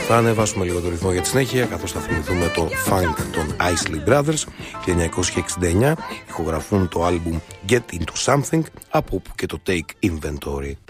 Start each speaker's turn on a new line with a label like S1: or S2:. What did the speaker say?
S1: Θα ανεβάσουμε λίγο το ρυθμό για τη συνέχεια, καθώς θα θυμηθούμε το funk των Isley Brothers. 1969 ηχογραφούν το άλμπουμ Get Into Something, από όπου και το Take Inventory.